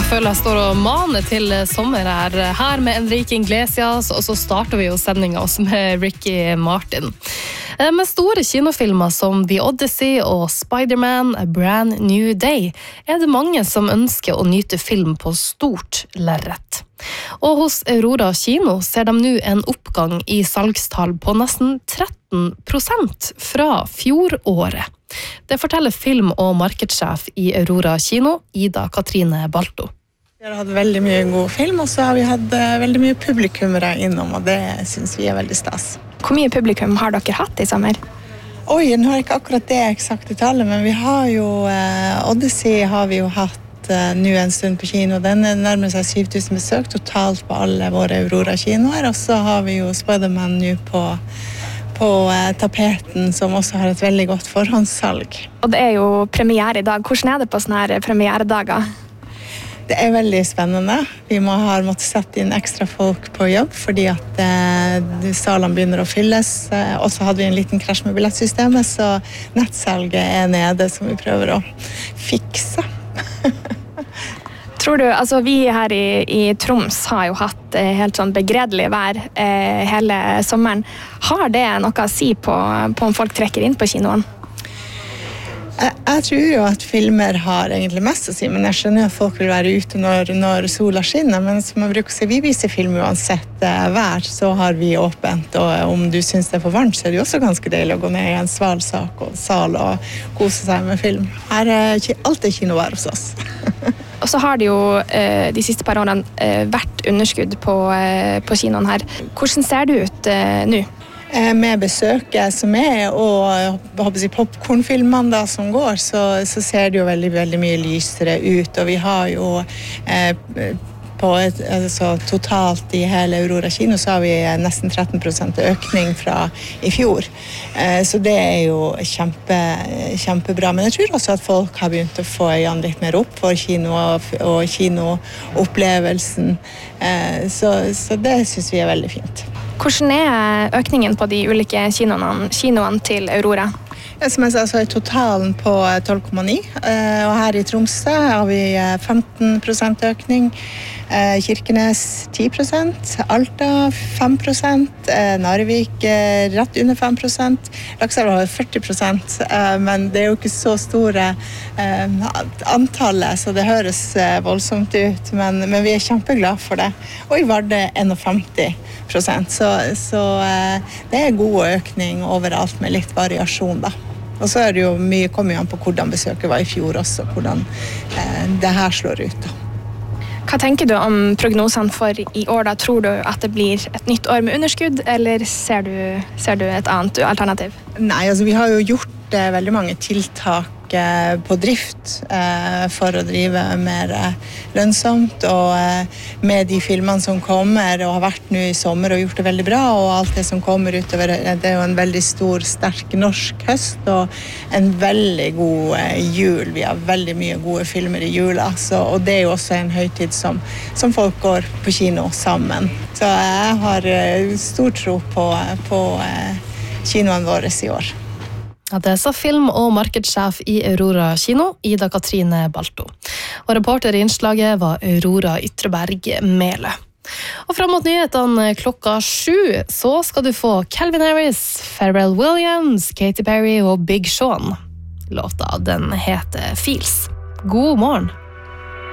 føler jeg står og maner til sommer her med Enrique Iglesias, og så starter vi jo sendingen også med Ricky Martin. Med store kinofilmer som The Odyssey og Spider-Man, A Brand New Day, det mange som ønsker å nyte film på stort lerret. Og hos Aurora Kino ser de nå en oppgang i salgstall på nesten 13% fra fjoråret. Det forteller film- og markedssjef i Aurora Kino, Ida Katrine Balto. Vi har hatt veldig mye god film, og så har vi hatt veldig mye publikummere innom, og det synes vi veldig stas. Hvor mye publikum har dere hatt i sommer? Oi, nå har jeg ikke akkurat det eksakte tallet, men vi har jo Odyssey har vi jo hatt nå en stund på kino. Den nærmer seg 7000 besøk totalt på alle våre Aurora-kinoer, og så har vi jo Spider-Man nå på tapeten, som også har et veldig godt forhåndssalg. Og det jo premiere i dag. Hvordan det på sånne her premieredager? Det veldig spennende. Vi har måttet sette inn ekstra folk på jobb, fordi at salene begynner å fylles. Og så hadde vi en liten krasj med billettsystemet, så nettsalget nede som vi prøver å fikse. Tror du, altså vi her i Troms har jo hatt helt sånn begredelig vær hele sommeren. Har det noe å si på om folk trekker inn på kinoen? Jeg tror jo at filmer har egentlig mest å si, men jeg skjønner at folk vil være ute når sola skinner, men som jeg bruker å si, vi viser film uansett vær, så har vi åpent, og om du synes det for varmt, så det jo også ganske deilig å gå ned i en sal og kose seg med film. Her ikke alltid kinovær hos oss. Og så har det jo de siste par årene vært underskudd på kinoen her. Hvordan ser det ut nå? Med besøket som og popcornfilmene da som går, så ser det jo veldig, veldig mye lysere ut, og vi har jo totalt i hele Aurora Kino så har vi nesten 13% økning fra i fjor. Så det jo kjempebra. Men jeg tror også at folk har begynt å få øynene litt mer opp for kino og kinoopplevelsen. Så det synes vi veldig fint. Hvordan økningen på de ulike kinoene til Aurora? Som jeg sa, så totalen på 12,9, og her i Tromsø har vi 15% økning, Kirkenes 10%, Alta 5%, Narvik rett under 5%, Lakselv har 40%, men det jo ikke så store antallet, så det høres voldsomt ut, men vi kjempeglade for det. Og i Vardø 51%, så det god økning overalt med litt variasjon da. Og så det jo mye kommer jo an på hvordan besøket var i fjor også, hvordan det her slår ut da. Hva tenker du om prognosene for i år da? Tror du at det blir et nytt år med underskudd, eller ser du et annet alternativ? Nei, altså vi har jo gjort veldig mange tiltak på drift for å drive mer lønnsomt, og med de filmene som kommer og har vært nå i sommer og gjort det veldig bra, og alt det som kommer utover, det jo en veldig stor, sterk norsk høst og en veldig god jul. Vi har veldig mye gode filmer i jula, og det jo også en høytid som folk går på kino sammen. Så jeg har stor tro på kinoen våre i år. Ja, det sa film- og markedssjef i Aurora Kino, Ida Katrine Balto. Og reporter i innslaget var Aurora Ytreberg Melø. Og frem mot nyhetene 7:00 så skal du få Calvin Harris, Pharrell Williams, Katy Perry og Big Sean. Låta den heter Feels. God morgen!